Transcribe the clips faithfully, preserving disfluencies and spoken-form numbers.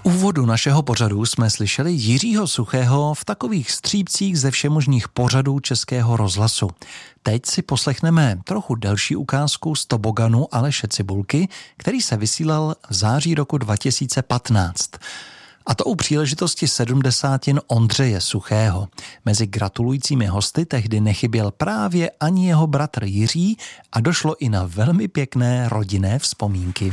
úvodu našeho pořadu jsme slyšeli Jiřího Suchého v takových střípcích ze všemožných pořadů Českého rozhlasu. Teď si poslechneme trochu delší ukázku z toboganu Aleše Cibulky, který se vysílal v září roku dva tisíce patnáct. A to u příležitosti sedmdesátin Ondřeje Suchého. Mezi gratulujícími hosty tehdy nechyběl právě ani jeho bratr Jiří a došlo i na velmi pěkné rodinné vzpomínky.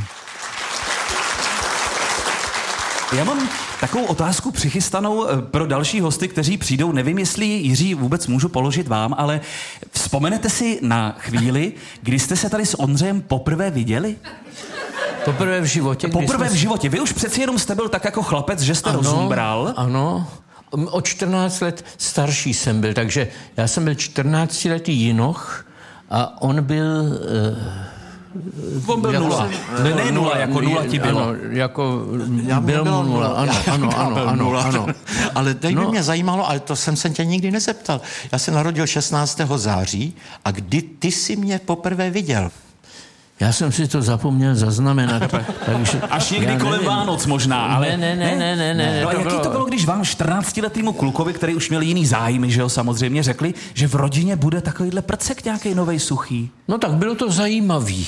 Já mám takovou otázku přichystanou pro další hosty, kteří přijdou. Nevím, jestli Jiří vůbec můžu položit vám, ale vzpomenete si na chvíli, kdy jste se tady s Ondřejem poprvé viděli? Poprvé v životě? Poprvé jsme... v životě. Vy už přeci jenom jste byl tak jako chlapec, že jste ano, rozumbral. Ano, o čtrnáct let starší jsem byl, takže já jsem byl čtrnáctiletý jinoch a on byl... Uh, On byl jako nula. Jsem, ne, ne nula, jako nula ti bylo. Ano, jako já byl mu nula. Ano, ano, ano, ano, ano. Ale teď by no. mě zajímalo, ale to jsem se tě nikdy nezeptal. Já se narodil šestnáctého září a kdy ty jsi mě poprvé viděl? Já jsem si to zapomněl zaznamenat. takže Až někdy kolem nevím. Vánoc možná, ale... Ne, ne, ne, ne, ne. ne no a to jaký bylo... to bylo, když vám čtrnáctiletýmu klukovi, který už měl jiný zájmy, že jo, samozřejmě, řekli, že v rodině bude takovýhle prcek nějaký novej Suchý? No tak bylo to zajímavý.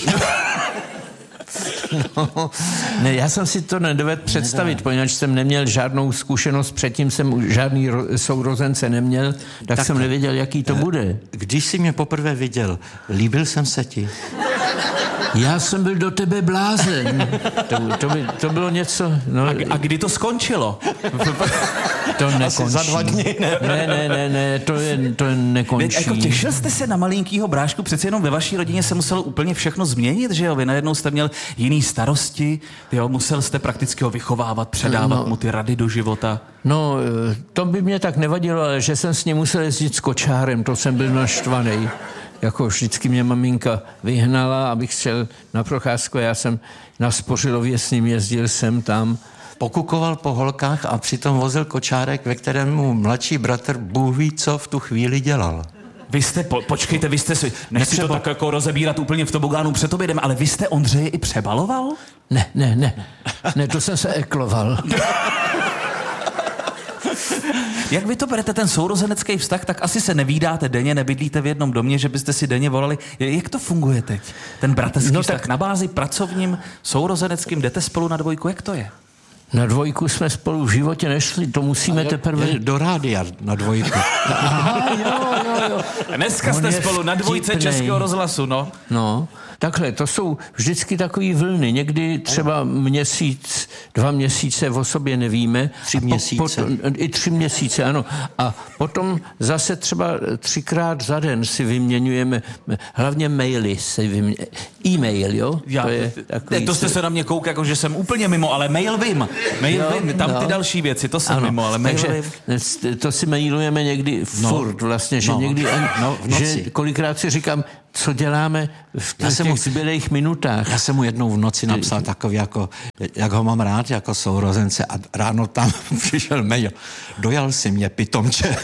No, ne, já jsem si to nedovedl představit, poněvadž jsem neměl žádnou zkušenost, předtím jsem žádný ro- sourozence neměl, tak, tak jsem nevěděl, jaký to bude. Když jsi mě poprvé viděl, líbil jsem se ti? Já jsem byl do tebe blázen. To, to, by, to bylo něco... No, a, a kdy to skončilo? To nekončí. Za dva dny, ne? Ne, ne, ne, ne, to, je, to je nekončí. Ne, jako těšil jste se na malinkýho brášku, přeci jenom ve vaší rodině se muselo úplně všechno změnit, že jo? Vy najednou jste měl jiný starosti, jo? Musel jste prakticky ho vychovávat, předávat no, mu ty rady do života. No, to by mě tak nevadilo, ale že jsem s ním musel jezdit s kočárem, to jsem byl naštvaný. Jako vždycky mě maminka vyhnala, abych šel na procházku. Já jsem na Spořilově s ním jezdil sem tam. Pokukoval po holkách a přitom vozil kočárek, ve kterém mu mladší bratr Bůh ví, co v tu chvíli dělal. Vy jste, po, počkejte, vy jste si, nechci Nepřeba... to tak jako rozebírat úplně v tobogánu před obědem, ale vy jste Ondřeje i přebaloval? Ne, ne, ne, ne, to jsem se ekloval. Jak vy to berete, ten sourozenecký vztah, tak asi se nevídáte denně, nebydlíte v jednom domě, že byste si denně volali. Jak to funguje teď? Ten bratrský no, vztah tak... na bázi pracovním, sourozeneckým, jdete spolu na dvojku, jak to je? Na dvojku jsme spolu v životě nešli, to musíme jo, teprve... Do rádia na dvojku. Aha, jo, jo, jo. Dneska jste spolu na dvojce vtipnej. Českého rozhlasu, no. No, takhle, to jsou vždycky takový vlny, někdy třeba měsíc, dva měsíce o sobě nevíme. Tři měsíce. Po, po, I tři měsíce, ano. A potom zase třeba třikrát za den si vyměňujeme, hlavně maily si vyměňujeme. E-mail, jo? Já, to, je takový, to jste se na mě kouk, jako že jsem úplně mimo, ale mail vím. Mail jo, vím, tam no. Ty další věci, to jsem ano, mimo, ale mail takže vím. To si mailujeme někdy no, furt vlastně, že no, někdy, ani, no, že kolikrát si říkám, co děláme v těch, těch mu, zbylejch minutách. Já jsem mu jednou v noci napsal takový, jako, jak ho mám rád, jako sourozence a ráno tam přišel mail. Dojal si mě, pitomče.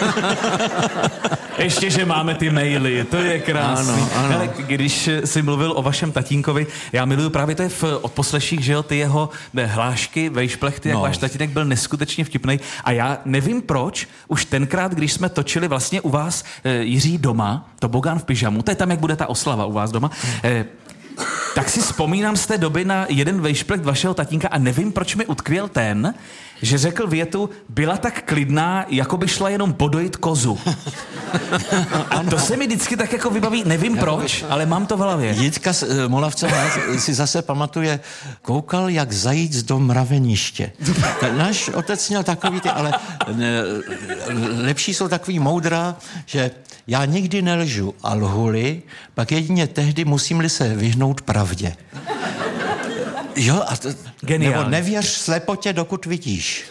Ještě, že máme ty maily, to je krásný. Ano, ano. Hele, když jsi mluvil o vašem tatínkovi, já miluju právě to je v odposleších, že jo, ty jeho hlášky, vejšplechty, jak no. Váš tatínek byl neskutečně vtipnej. A já nevím proč, už tenkrát, když jsme točili vlastně u vás e, Jiří doma, tobogán v pyžamu, to je tam, jak bude ta oslava u vás doma, e, tak si vzpomínám z té doby na jeden vejšplecht vašeho tatínka a nevím, proč mi utkvěl ten, že řekl větu, byla tak klidná, jako by šla jenom podojit kozu. A to se mi vždycky tak jako vybaví, nevím proč, ale mám to v hlavě. Jitka Molavcová si zase pamatuje, koukal jak zajíc do mraveniště. Náš otec měl takový ty, ale lepší jsou takový moudra, že já nikdy nelžu a lhuli, pak jedině tehdy musím-li se vyhnout pravdě. Jo, a to, nebo nevěř slepotě, dokud vidíš.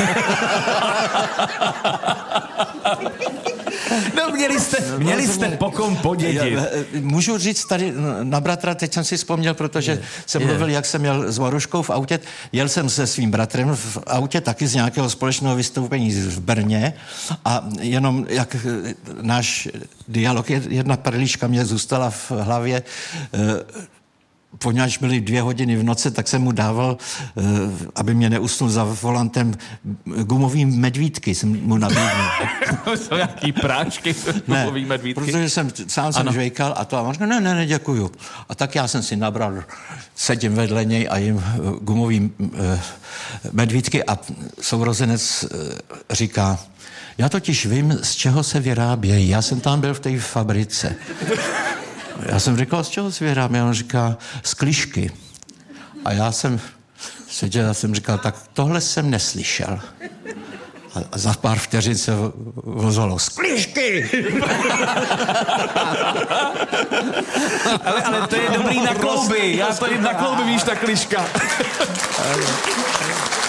No měli jste, měli jste pokom podědit. Můžu říct tady na bratra, teď jsem si vzpomněl, protože je, jsem je. mluvil, jak jsem jel s Maruškou v autě. Jel jsem se svým bratrem v autě taky z nějakého společného vystoupení v Brně a jenom jak náš dialog, jedna perlička mě zůstala v hlavě. poněvadž byly dvě hodiny v noci, tak jsem mu dával, aby mě neusnul za volantem, gumový medvídky jsem mu nabídnul. Jsou jaký prášky, gumový medvídky? Protože jsem sám jsem žvejkal a to a on říkal, ne, ne, ne, děkuju. A tak já jsem si nabral, sedím vedle něj a jim gumový medvídky a sourozenec říká, já totiž vím, z čeho se vyrábějí. Já jsem tam byl v té fabrice. Já jsem říkal, z čeho se vyrábí? A on říká, z klišky. A já jsem seděl a jsem říkal, tak tohle jsem neslyšel. A za pár vteřin se vozvalo, z klišky! ale, ale to je dobrý na klouby. Já to jim na klouby, víš, ta kliška.